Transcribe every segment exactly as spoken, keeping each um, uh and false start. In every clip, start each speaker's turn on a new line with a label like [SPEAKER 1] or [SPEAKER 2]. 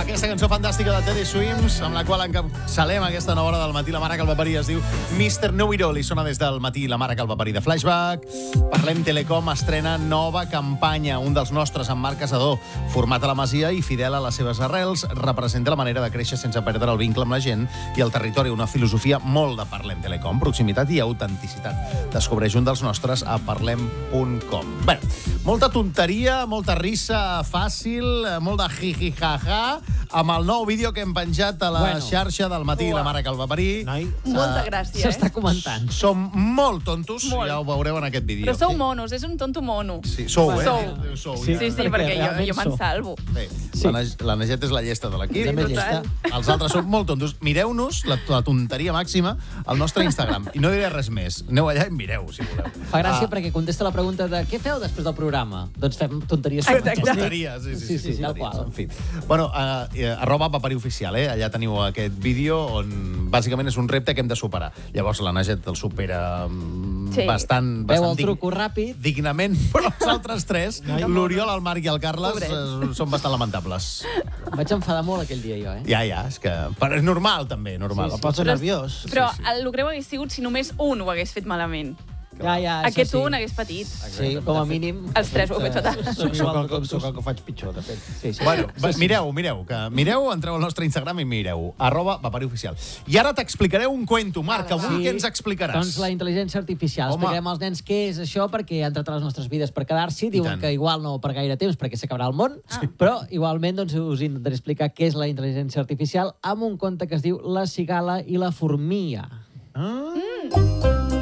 [SPEAKER 1] Aquesta cançó fantàstica de Teddy Swims, amb la qual encapçalem aquesta nova hora del matí. La mare que el va parir es diu mister Know-It-All i sona des del matí La mare que el va parir de Flashback. Parlem Telecom estrena nova campanya. Un dels nostres en Marc Casador, format a la Masia i fidel a les seves arrels, representa la manera de créixer sense perdre el vincle amb la gent i el territori. Una filosofia molt de Parlem Telecom, proximitat i autenticitat. Descobreix un dels nostres a parlem punt com. Bé, molta tonteria, molta risa fàcil, molt de jiji-jaja, amb el nou vídeo que hem penjat a la bueno, xarxa del matí Ua. La mare que el va parir.
[SPEAKER 2] Noi,
[SPEAKER 3] molta gràcia,
[SPEAKER 2] s'està
[SPEAKER 3] eh?
[SPEAKER 2] comentant.
[SPEAKER 1] Som molt tontos, molt. Ja ho veureu en aquest vídeo.
[SPEAKER 3] Però sou monos, és un tonto mono.
[SPEAKER 1] Sí, sou, eh?
[SPEAKER 3] Sou.
[SPEAKER 1] Sou,
[SPEAKER 3] sí,
[SPEAKER 1] ja.
[SPEAKER 3] sí, sí, perquè jo, jo me'n salvo.
[SPEAKER 1] Bé,
[SPEAKER 2] sí.
[SPEAKER 1] la, la Neget és la llesta de l'equip.
[SPEAKER 2] Sí, llesta.
[SPEAKER 1] Els altres són molt tontos. Mireu-nos, la, la tonteria màxima, al nostre Instagram. I no diré res més. Aneu allà i mireu, si voleu.
[SPEAKER 2] Fa gràcia
[SPEAKER 1] ah.
[SPEAKER 2] perquè contesta la pregunta de què feu després del programa? Doncs fem tonteries.
[SPEAKER 3] Exacte.
[SPEAKER 1] Tonteries, sí, sí, sí, sí, sí, tal qual. En fi. Bueno, uh, arroba va parir oficial, eh? Allà teniu aquest vídeo on bàsicament és un repte que hem de superar. Llavors la Neget el supera um,
[SPEAKER 3] sí.
[SPEAKER 2] Veu
[SPEAKER 1] bastant... bastant
[SPEAKER 2] el truco ràpid.
[SPEAKER 1] Dignament, però els altres tres, l'Oriol, el Marc i el Carles, uh, són bastant lamentables.
[SPEAKER 2] Vaig enfadar molt aquell dia, jo, eh?
[SPEAKER 1] Ja, ja, és que... Però és normal, també, normal.
[SPEAKER 2] Sí, sí. Posa nerviós.
[SPEAKER 3] Però
[SPEAKER 1] sí, sí.
[SPEAKER 3] el greu hagués sigut si només un ho hagués fet malament.
[SPEAKER 2] Ja, ja,
[SPEAKER 3] Aquest
[SPEAKER 2] sí.
[SPEAKER 3] un hagués patit.
[SPEAKER 2] Sí, com a mínim.
[SPEAKER 3] Els tres ho heu fet fatal.
[SPEAKER 2] Soc el, soc el que faig pitjor, de fet. Sí, sí.
[SPEAKER 1] Bueno, sí, sí. mireu, mireu, que mireu, entreu al nostre Instagram i mireu, arroba va parir oficial. I ara t'explicaré un cuento, Marc, avui
[SPEAKER 2] sí,
[SPEAKER 1] què ens explicaràs?
[SPEAKER 2] Doncs la intel·ligència artificial.
[SPEAKER 1] Home.
[SPEAKER 2] Explicarem als nens què és això, perquè ha entrat a les nostres vides per quedar-s'hi. Diuen que igual no per gaire temps, perquè s'acabarà el món, ah. però igualment doncs, us intentaré explicar què és la intel·ligència artificial amb un conte que es diu La cigala i la formiga.
[SPEAKER 1] Ah.
[SPEAKER 3] Mm.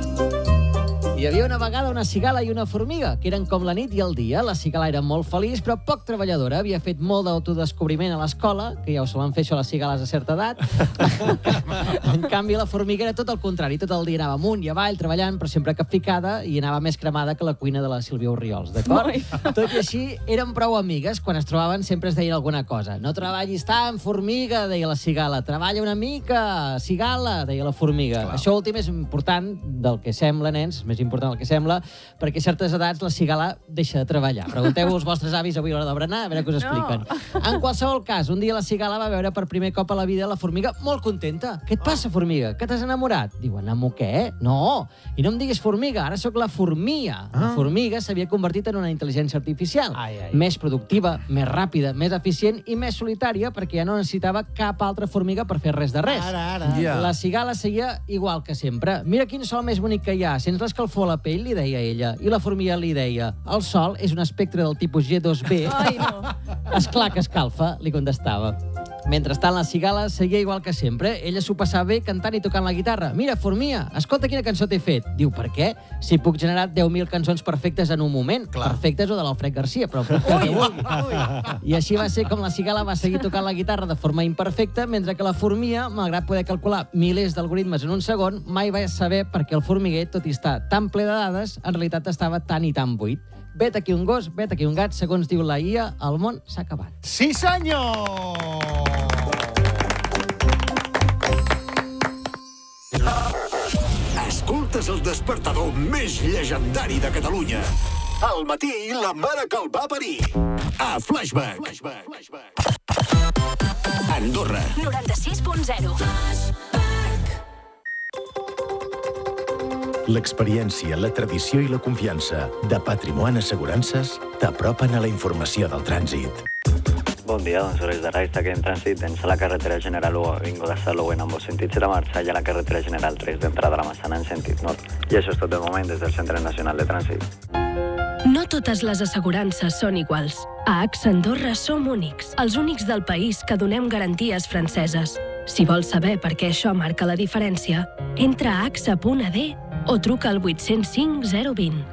[SPEAKER 2] Hi havia una vegada una cigala i una formiga, que eren com la nit i el dia. La cigala era molt feliç, però poc treballadora. Havia fet molt d'autodescobriment a l'escola, que ja ho solen fer això les cigales a certa edat. En canvi, la formiga era tot el contrari. Tot el dia anava amunt i avall, treballant, però sempre capficada, i anava més cremada que la cuina de la Sílvia Orriols, d'acord? Tot i així, eren prou amigues. Quan es trobaven sempre es deien alguna cosa. No treballis tant, formiga, deia la cigala. Treballa una mica, cigala, deia la formiga. Clar. Això últim és important del que sembla, nens, més important del que sembla, perquè a certes edats la cigala deixa de treballar. Pregunteu als vostres avis avui a l'hora de berenar, a veure què us expliquen. No. En qualsevol cas, un dia la cigala va veure per primer cop a la vida la formiga molt contenta. Què et passa, formiga? Que t'has enamorat? Diu, enamor què? No, i no em diguis formiga, ara sóc la formia. Ah. La formiga s'havia convertit en una intel·ligència artificial. Ai, ai. Més productiva, més ràpida, més eficient i més solitària, perquè ja no necessitava cap altra formiga per fer res de res.
[SPEAKER 1] Ara, ara. Yeah.
[SPEAKER 2] La cigala seguia igual que sempre. Mira quin sol més bonic que hi ha. Sents l'escalfor a la pell, li deia ella. I la formiga li deia, el sol és un espectre del tipus G dos B.
[SPEAKER 3] Ai, no.
[SPEAKER 2] Esclar que escalfa, li contestava. Mentrestant, la cigala seguia igual que sempre. Ella s'ho passava bé cantant i tocant la guitarra. Mira, formiga, escolta quina cançó t'he fet. Diu, per què? Si puc generar deu mil cançons perfectes en un moment. Clar. Perfectes o de l'Alfred Garcia, però puc fer ui, ui. I així va ser com la cigala va seguir tocant la guitarra de forma imperfecta, mentre que la formiga, malgrat poder calcular milers d'algoritmes en un segon, mai va saber per què el formiguer, tot i estar tan ple de dades, en realitat estava tan i tan buit. Vet aquí un gos, vet aquí un gat, segons diu la I A, el món s'ha acabat.
[SPEAKER 1] Sí, senyor!
[SPEAKER 4] Escoltes el despertador més llegendari de Catalunya. Al matí, la mare que el va parir. A Flashback. Flashback. Flashback. Andorra.
[SPEAKER 5] noranta-sis punt zero.
[SPEAKER 4] L'experiència, la tradició i la confiança de Patrimoni Assegurances t'apropen a la informació del trànsit.
[SPEAKER 6] Bon dia, doncs hores de Reis, aquí en trànsit, tens a la carretera General u, vingo de Salou en ambos sentits de marxa, i a la carretera General tres d'entrada a la Massana en sentit nord. I això és tot de moment des del Centre Nacional de Trànsit.
[SPEAKER 5] No totes les assegurances són iguals. A A X A Andorra som únics, els únics del país que donem garanties franceses. Si vols saber per què això marca la diferència, entra a axa punt a d o truca al vuit zero cinc zero dos zero.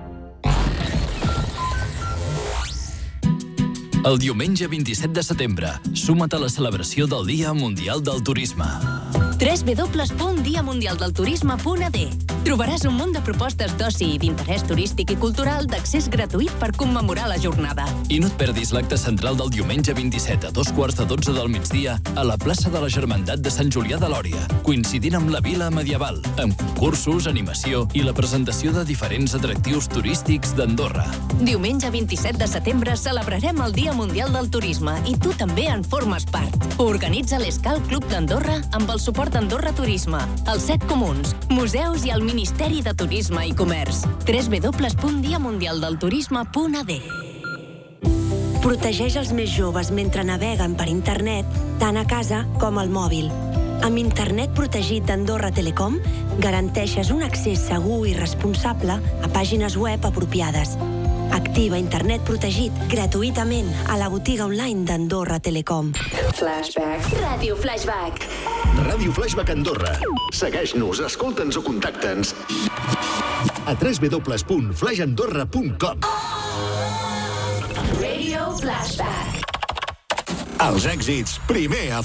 [SPEAKER 7] El diumenge vint-i-set de setembre, suma't a la celebració del Dia Mundial del Turisme. w w w punt dia mundial del turisme punt a d. Trobaràs un munt de propostes d'oci i d'interès turístic i cultural d'accés gratuït per commemorar la jornada.
[SPEAKER 8] I no et perdis l'acte central del diumenge vint-i-set a dos quarts de dotze del migdia a la plaça de la Germandat de Sant Julià de Lòria, coincidint amb la Vila Medieval, amb concursos, animació i la presentació de diferents atractius turístics d'Andorra.
[SPEAKER 7] Diumenge vint-i-set de setembre celebrarem el Dia Mundial del Turisme i tu també en formes part. Organitza l'Escal Club d'Andorra amb el suport d'Andorra Turisme, els Set Comuns, museus i el Ministeri de Turisme i Comerç. w w w punt dia mundial del turisme punt a d.
[SPEAKER 9] Protegeix els més joves mentre naveguen per internet, tant a casa com al mòbil. Amb internet protegit d'Andorra Telecom, garanteixes un accés segur i responsable a pàgines web apropiades. Activa internet protegit gratuïtament a la botiga online d'Andorra Telecom.
[SPEAKER 10] Flashback. Ràdio Flashback.
[SPEAKER 4] Ràdio Flashback Andorra. Segueix-nos, escolta'ns o contacta'ns a w w w punt flash andorra punt com.
[SPEAKER 10] Radio Flashback.
[SPEAKER 4] Els èxits, primer a